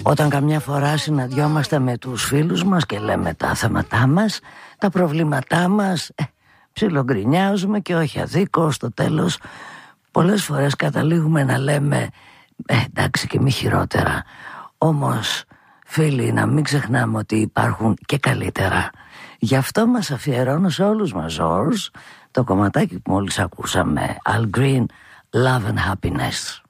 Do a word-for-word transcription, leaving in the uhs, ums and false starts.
Όταν καμιά φορά συναντιόμαστε με τους φίλους μας και λέμε τα θέματά μας, τα προβλήματά μας, ε, ψιλογκρινιάζουμε και όχι αδίκω. Στο τέλος πολλές φορές καταλήγουμε να λέμε ε, εντάξει και μη χειρότερα. Όμως φίλοι, να μην ξεχνάμε ότι υπάρχουν και καλύτερα. Γι' αυτό μας αφιερώνω σε όλους μας Ζόρς το κομματάκι που μόλις ακούσαμε, Al Green, Love and Happiness.